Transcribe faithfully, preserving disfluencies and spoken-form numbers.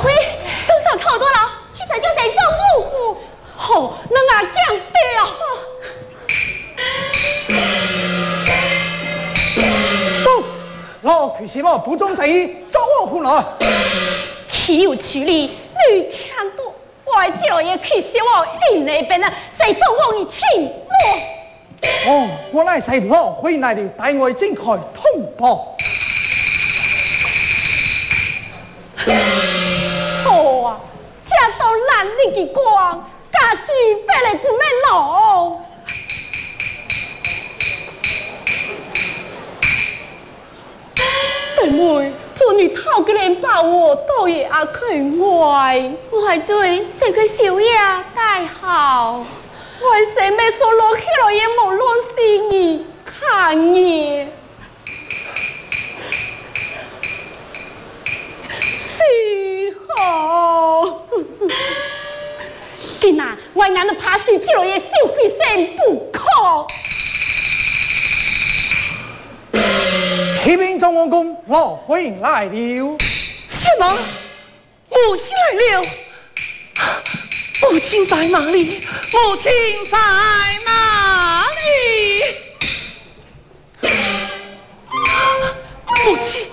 辉，总算考多了，去才就谁中午。 好，那俺讲对啊。 都，老去什么不忠在意，找我回来。 岂有此理！你听到我这也去小我你那边啊，谁做我一请我？ 哦，我乃是老回来了，带我进开通报。 好啊，这都烂你的光，家具别来不免弄。妹妹，做你讨个人把我都也阿肯坏。 我还追谁个小呀大好， 为什么说落去了也无落心意看你？是好。今仔我眼都怕死，这落也受亏身不可。 启禀中王公，老回来了。 什么？母亲来了？母亲在哪里？母亲在哪里？母亲，